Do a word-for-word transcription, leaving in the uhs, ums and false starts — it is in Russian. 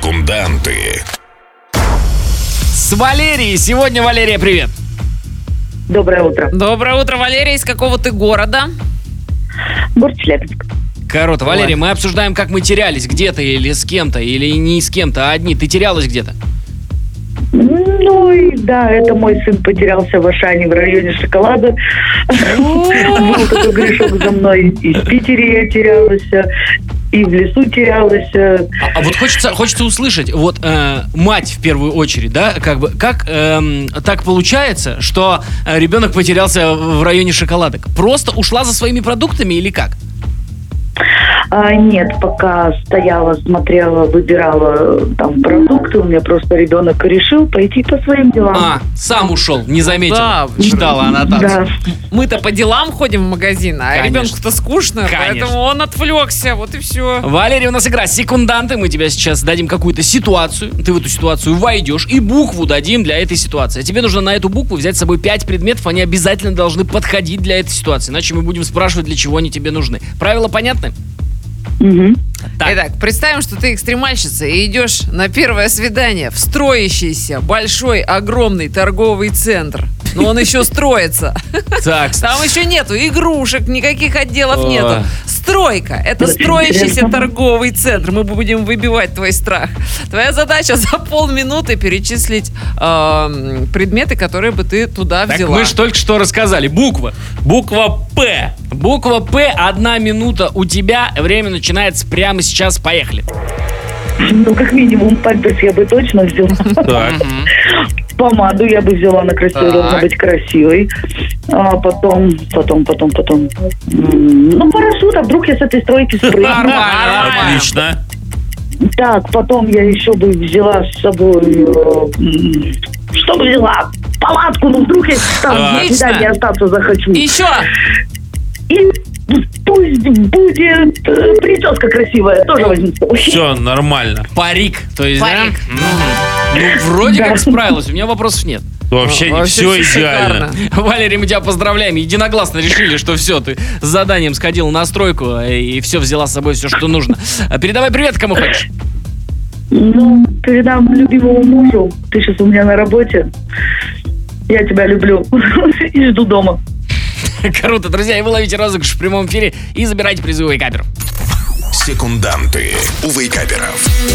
Секунданты. С Валерией. Сегодня, Валерия, привет. Доброе утро. Доброе утро, Валерия. Из какого ты города? Город Челябинск. Круто. Валерия, мы обсуждаем, как мы терялись где-то или с кем-то, или не с кем-то, а одни. Ты терялась где-то? Ну и да, это мой сын потерялся в Ашане в районе Шоколада. Был такой грешок за мной. И в Питере я терялась, и в лесу терялась. А, а вот хочется, хочется услышать, вот э, мать в первую очередь, да, как бы, как э, так получается, что ребенок потерялся в районе шоколадок? Просто ушла за своими продуктами или как? А, нет, пока стояла, смотрела, выбирала там продукты, у меня просто ребенок решил пойти по своим делам. А, сам ушел, не заметил. Да, читала аннотацию. Да. Мы-то по делам ходим в магазин, а Конечно. ребенку-то скучно, Конечно. поэтому он отвлекся, вот и все. Валерия, у нас игра «Секунданты». Мы тебе сейчас дадим какую-то ситуацию. Ты в эту ситуацию войдешь и букву дадим для этой ситуации. А тебе нужно на эту букву взять с собой пять предметов. Они обязательно должны подходить для этой ситуации. Иначе мы будем спрашивать, для чего они тебе нужны. Правила понятны? Угу. Так. Итак, представим, что ты экстремальщица и идешь на первое свидание в строящийся большой, огромный торговый центр. Но он еще строится. Так. Там еще нету игрушек, никаких отделов О. нету. Стройка. Это Очень строящийся интересно. торговый центр. Мы будем выбивать твой страх. Твоя задача за полминуты перечислить эм, предметы, которые бы ты туда Так взяла. мы же только что рассказали. Буква. Буква П. Буква П. Одна минута у тебя. Время начинается прямо сейчас. Поехали. Ну, как минимум, памперс я бы точно взяла. Так. Помаду я бы взяла, она красивая, Так. должна быть красивой. А потом, потом, потом, потом. м, Ну, парашют, а вдруг я с этой стройки спрыгну. Нормально. Отлично. Так, потом я еще бы взяла с собой... э, м, Что бы взяла? Палатку, ну вдруг я там на Отлично. свидание остаться захочу. Еще. И пусть будет э, прическа красивая, тоже возьму с собой. Все нормально. Парик. То есть, Парик. да? Мгм. Ну, вроде Да. как справилась. У меня вопросов нет. Вообще, Вообще все всё идеально. шикарно. Валерий, мы тебя поздравляем. Единогласно решили, что все, ты с заданием сходила на стройку и все взяла с собой, все, что нужно. А передавай привет, кому хочешь. Ну, передам любимому мужу. Ты сейчас у меня на работе. Я тебя люблю. И жду дома. Круто, друзья, и вы ловите розыгрыш в прямом эфире и забирайте призовые каперов. Секунданты у вейкаперов.